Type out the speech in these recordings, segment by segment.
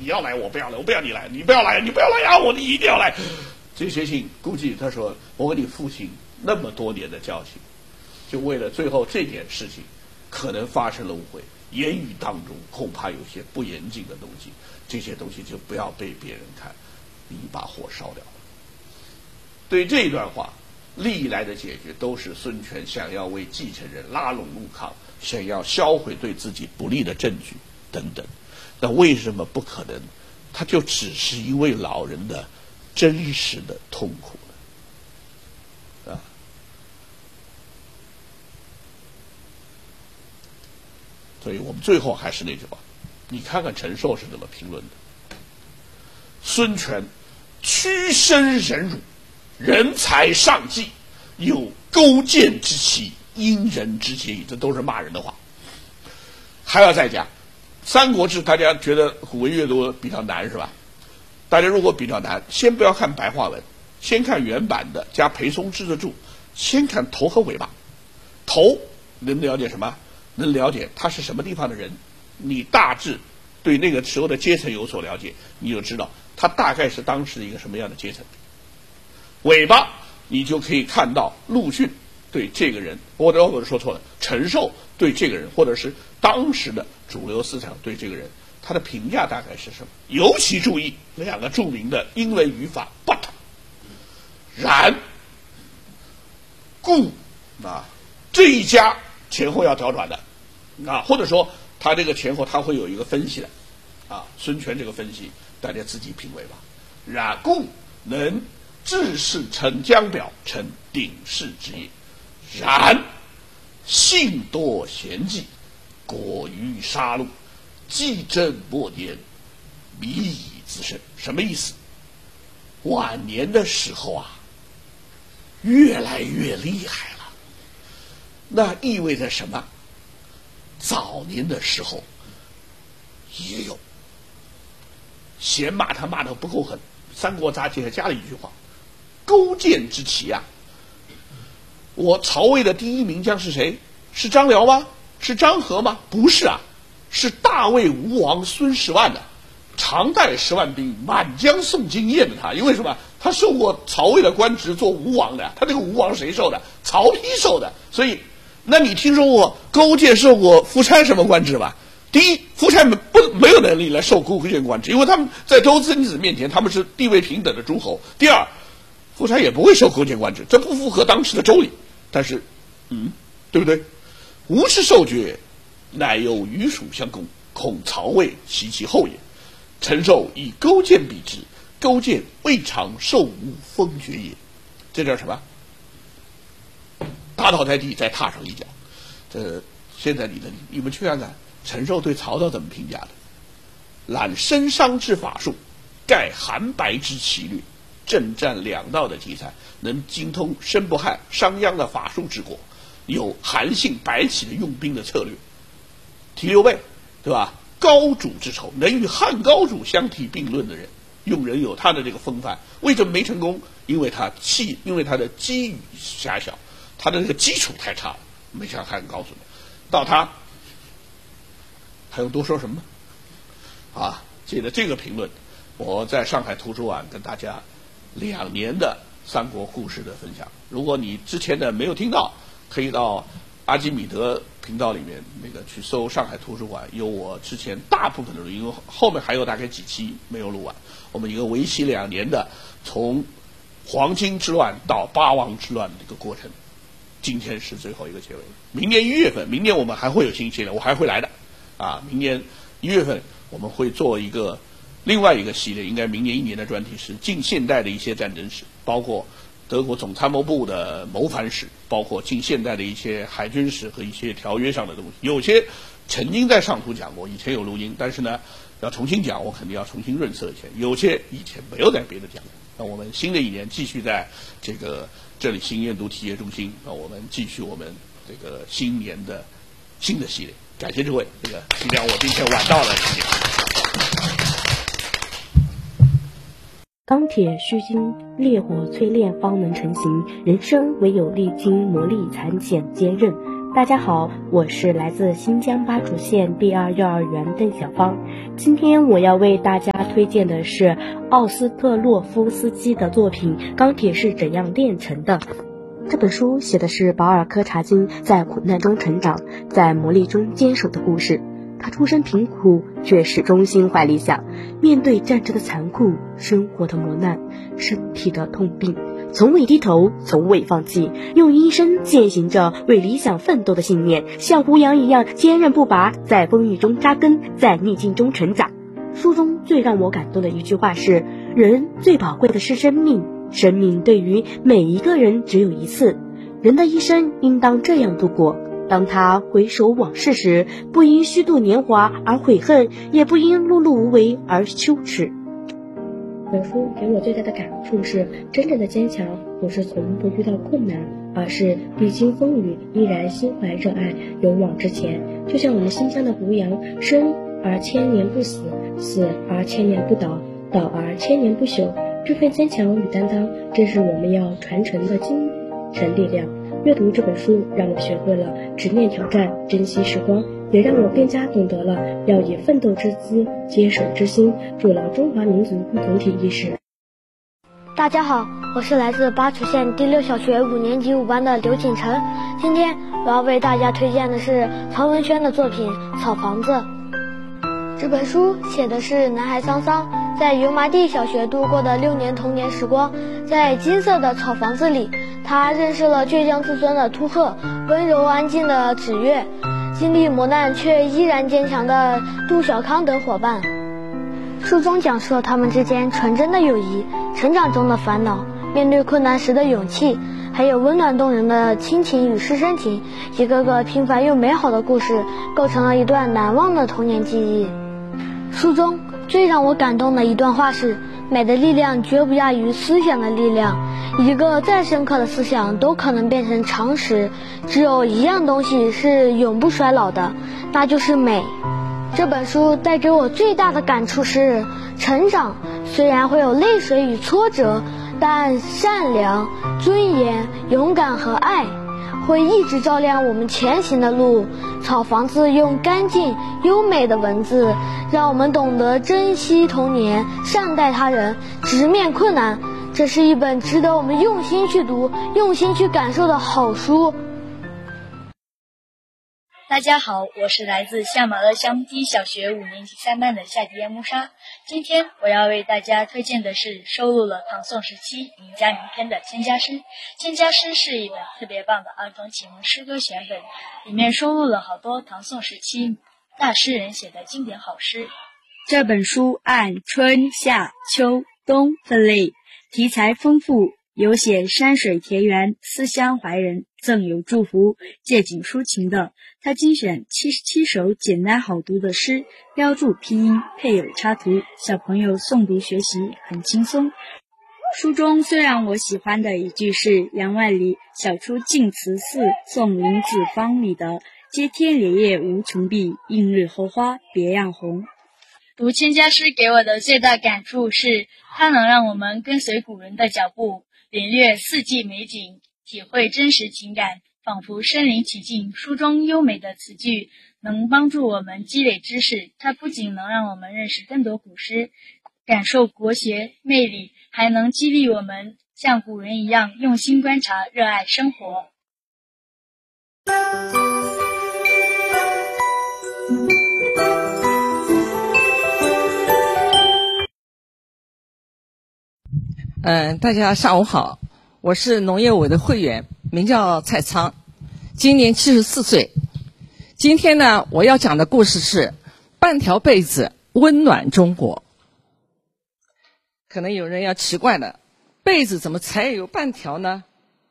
你要来我不要来，我不要你来，你不要来，你不要来啊，你一定要来。这些信估计他说我跟你父亲那么多年的交情，就为了最后这件事情可能发生了误会，言语当中恐怕有些不严谨的东西，这些东西就不要被别人看，你把火烧掉了。对这段话历来的解决都是孙权想要为继承人拉拢陆抗，想要销毁对自己不利的证据等等。那为什么不可能？他就只是一位老人的真实的痛苦呢？所以我们最后还是那句话，你看看陈寿是怎么评论的：孙权屈身忍辱，人才上计，有勾践之气，因人之节矣。这都是骂人的话。还要再讲《三国志》，大家觉得古文阅读比较难是吧？大家如果比较难，先不要看白话文，先看原版的加裴松之的注，先看头和尾巴。头能了解什么？能了解他是什么地方的人，你大致对那个时候的阶层有所了解，你就知道他大概是当时的一个什么样的阶层。尾巴你就可以看到陆逊对这个人，或者说错了，陈寿对这个人，或者是当时的主流思想对这个人，他的评价大概是什么？尤其注意两个著名的英文语法 but 然故这一家前后要调转的或者说他这个前后他会有一个分析的孙权这个分析大家自己品味吧。然故能治世成江表，成鼎世之业。然性多贤计，过于杀戮，既正末年，迷以自身。什么意思？晚年的时候越来越厉害了。那意味着什么？早年的时候也有嫌骂他骂得不够狠，《三国杂记》还加了一句话：勾践之奇我曹魏的第一名将是谁？是张辽吗？是张合吗？不是是大魏吴王孙十万常带10万兵满江送经验的他。因为什么？他受过曹魏的官职，做吴王的。他这个吴王谁受的？曹丕受的。所以那你听说过勾践受过夫差什么官职吧？第一，夫差没有能力来受勾践官职，因为他们在周曾子面前他们是地位平等的诸侯。第二，夫差也不会受勾践官职，这不符合当时的周礼。但是对不对？吴氏受爵，乃有余蜀相攻，恐曹魏袭其后也。陈寿以勾践比之，勾践未尝受吴封爵也。这叫什么？打倒在地，再踏上一脚。现在你们去看看陈寿对曹操怎么评价的：揽申商之法术，盖韩白之奇略，征战两道的题材，能精通申不害、商鞅的法术之国，有韩信、白起的用兵的策略。提刘备，对吧？高主之仇，能与汉高主相提并论的人，用人有他的这个风范。为什么没成功？因为他的机遇狭小，他的这个基础太差了，没像汉高主。到他还用多说什么记得这个评论，我在上海图书馆跟大家2年的三国故事的分享。如果你之前的没有听到，可以到阿基米德频道里面去搜上海图书馆，有我之前大部分的录音，因为后面还有大概几期没有录完。我们一个为期2年的从黄巾之乱到八王之乱的这个过程，今天是最后一个结尾。明年1月份，明年我们还会有新系列，我还会来的明年1月份我们会做另外一个系列，应该明年1年的专题是近现代的一些战争史，包括德国总参谋部的谋反史，包括近现代的一些海军史和一些条约上的东西。有些曾经在上图讲过，以前有录音，但是呢要重新讲，我肯定要重新润色一下。有些以前没有在别的讲。那我们新的一年继续在这里新阅读体验中心，我们继续我们这个新年的新的系列。感谢诸位，体谅我今天晚到了时间。 钢铁须经烈火淬炼方能成型，人生唯有历经磨砺才显坚韧。 大家好，我是来自新疆巴楚县第二幼儿园邓小芳。今天我要为大家推荐的是奥斯特洛夫斯基的作品《钢铁是怎样炼成的》。这本书写的是保尔柯察金在苦难中成长，在磨砺中坚守的故事。他出身贫苦，却始终心怀理想，面对战争的残酷、生活的磨难、身体的痛病，从未低头，从未放弃，用一生践行着为理想奋斗的信念，像胡杨一样坚韧不拔，在风雨中扎根，在逆境中成长。书中最让我感动的一句话是：人最宝贵的是生命，生命对于每一个人只有一次，人的一生应当这样度过。当他回首往事时，不因虚度年华而悔恨，也不因碌碌无为而羞耻。本书给我最大的感触是，真正的坚强不是从不遇到困难，而是历经风雨依然心怀热爱，勇往直前。就像我们新疆的胡杨，生而千年不死，死而千年不倒，倒而千年不朽。这份坚强与担当，正是我们要传承的精神力量。阅读这本书让我学会了直面挑战，珍惜时光，也让我更加懂得了要以奋斗之姿坚守之心，筑牢中华民族共同体意识。 大家好，我是来自巴楚县第6小学5年级5班的刘锦晨。今天我要为大家推荐的是曹文轩的作品《草房子》。这本书写的是男孩桑桑在油麻地小学度过的6年童年时光。在金色的草房子里，他认识了倔强自尊的秃鹤，温柔安静的纸月，经历磨难却依然坚强的杜小康等伙伴。书中讲述了他们之间纯真的友谊，成长中的烦恼，面对困难时的勇气，还有温暖动人的亲情与师生情。一个个平凡又美好的故事，构成了一段难忘的童年记忆。书中最让我感动的一段话是：美的力量绝不亚于思想的力量，一个再深刻的思想都可能变成常识，只有一样东西是永不衰老的，那就是美。这本书带给我最大的感触是，成长虽然会有泪水与挫折，但善良、尊严、勇敢和爱会一直照亮我们前行的路。草房子用干净优美的文字，让我们懂得珍惜童年，善待他人，直面困难。这是一本值得我们用心去读、用心去感受的好书。 大家好，我是来自下马勒乡第1小学5年级3班的夏迪安慕莎。今天我要为大家推荐的是收录了唐宋时期名家名篇的《千家诗》。《千家诗》是一本特别棒的儿童启蒙诗歌选本，里面收录了好多唐宋时期大诗人写的经典好诗。 这本书按春夏秋冬分类，题材丰富，有写山水田园、思乡怀人、赠有祝福、借景抒情的。他精选77首简单好读的诗，标注拼音，配有插图，小朋友诵读学习很轻松。书中最让我喜欢的一句是杨万里小出净慈寺送林子方里的“接天莲叶无穷碧，映日荷花别样红”。 读千家诗给我的最大感触是，它能让我们跟随古人的脚步，领略四季美景，体会真实情感，仿佛身临其境。书中优美的词句能帮助我们积累知识，它不仅能让我们认识更多古诗，感受国学魅力，还能激励我们像古人一样用心观察，热爱生活。 大家下午好，我是农业委的会员，名叫蔡仓，今年74岁。今天呢，我要讲的故事是半条被子温暖中国。可能有人要奇怪了，被子怎么才有半条呢？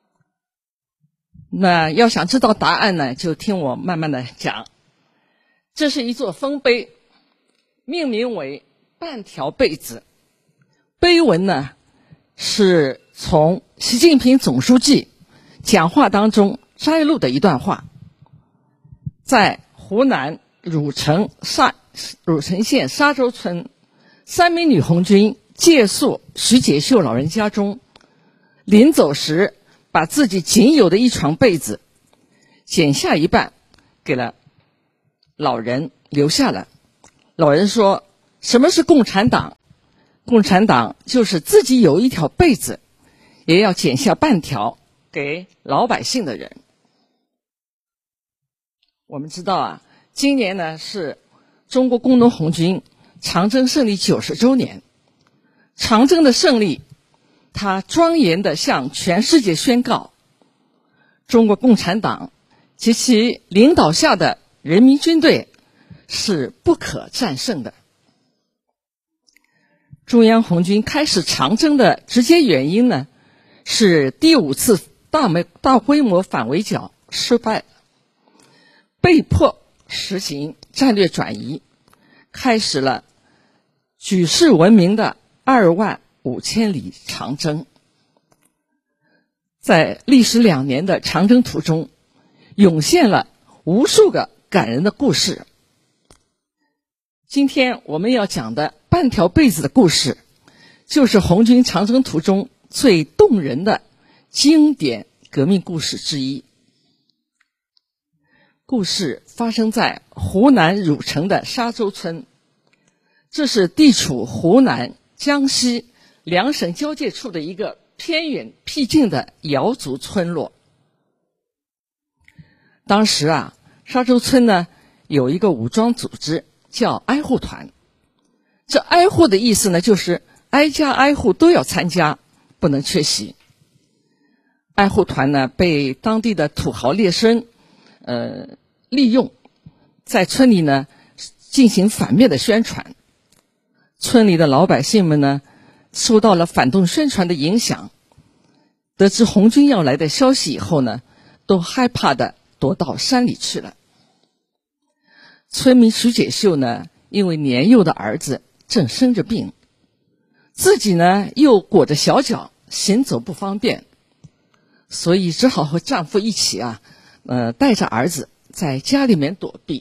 那要想知道答案呢，就听我慢慢的讲。这是一座丰碑，命名为半条被子。碑文呢是从习近平总书记讲话当中摘录的一段话。在湖南汝城县沙洲村3名女红军借宿徐解秀老人家中，临走时把自己仅有的一床被子剪下一半给了老人留下了。老人说，什么是共产党？共产党就是自己有一条被子也要剪下半条给老百姓的人。我们知道啊，今年呢是中国工农红军长征胜利90周年。长征的胜利，它庄严地向全世界宣告，中国共产党及其领导下的人民军队是不可战胜的。中央红军开始长征的直接原因呢，是第5次大规模反围剿失败，被迫实行战略转移，开始了举世闻名的25000里长征。在历时2年的长征途中，涌现了无数个感人的故事。今天我们要讲的半条被子的故事，就是红军长征途中最动人的经典革命故事之一。故事发生在湖南汝城的沙洲村，这是地处湖南、江西两省交界处的一个偏远僻静的瑶族村落。当时啊，沙洲村呢有一个武装组织叫挨护团。这挨护的意思呢，就是挨家挨户都要参加，不能缺席。挨护团呢被当地的土豪劣绅利用，在村里呢进行反面的宣传。村里的老百姓们呢受到了反动宣传的影响，得知红军要来的消息以后呢，都害怕的躲到山里去了。村民徐解秀呢，因为年幼的儿子正生着病，自己呢又裹着小脚，行走不方便，所以只好和丈夫一起带着儿子在家里面躲避。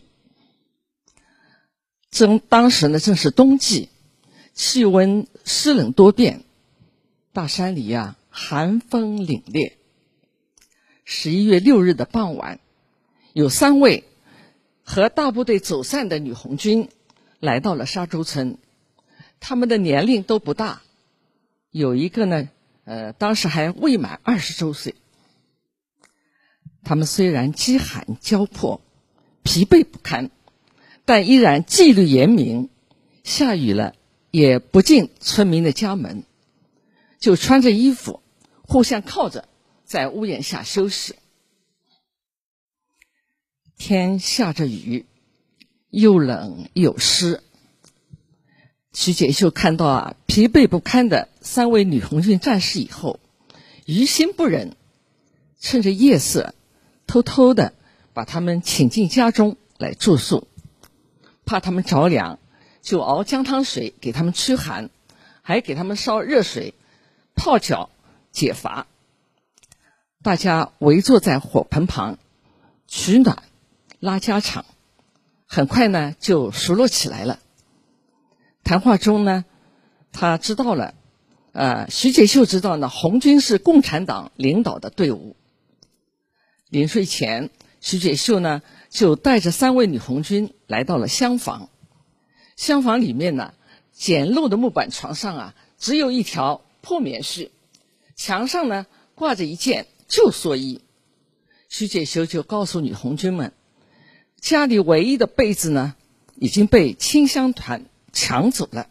当时呢正是冬季，气温湿冷多变，大山里寒风凛冽。11月6日的傍晚，有3位和大部队走散的女红军来到了沙洲村。他们的年龄都不大，有一个呢当时还未满20周岁。他们虽然饥寒交迫，疲惫不堪，但依然纪律严明，下雨了也不进村民的家门，就穿着衣服互相靠着在屋檐下休息。天下着雨，又冷又湿。徐解秀看到疲惫不堪的3位女红军战士以后，于心不忍，趁着夜色偷偷的把他们请进家中来住宿，怕他们着凉，就熬姜汤水给他们驱寒，还给他们烧热水泡脚解乏。大家围坐在火盆旁取暖拉家常，很快呢就熟络起来了。谈话中呢，他知道了徐解秀知道呢，红军是共产党领导的队伍。临睡前，徐解秀呢就带着3位女红军来到了厢房。厢房里面呢，简陋的木板床上只有一条破棉絮，墙上呢挂着一件旧蓑衣。徐解秀就告诉女红军们，家里唯一的被子呢已经被清乡团抢走了。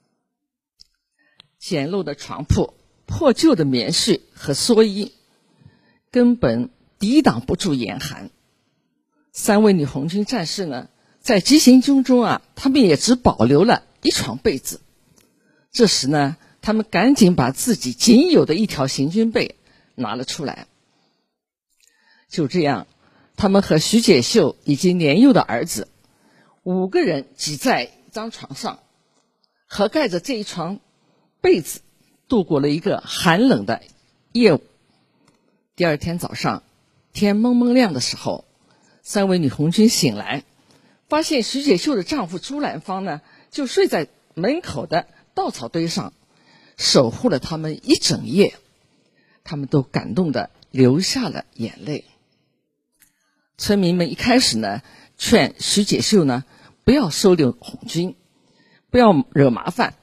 简陋的床铺、破旧的棉絮和蓑衣根本抵挡不住严寒。3位女红军战士呢，在急行军中他们也只保留了一床被子。这时呢，他们赶紧把自己仅有的一条行军被拿了出来。就这样，他们和徐解秀以及年幼的儿子5个人挤在一张床上，合盖着这一床被子，度过了一个寒冷的夜午。第2天早上，天蒙蒙亮的时候，3位女红军醒来，发现徐解秀的丈夫朱兰芳呢，就睡在门口的稻草堆上，守护了他们一整夜。他们都感动地流下了眼泪。 村民们一开始呢，劝徐解秀呢不要收留红军，不要惹麻烦，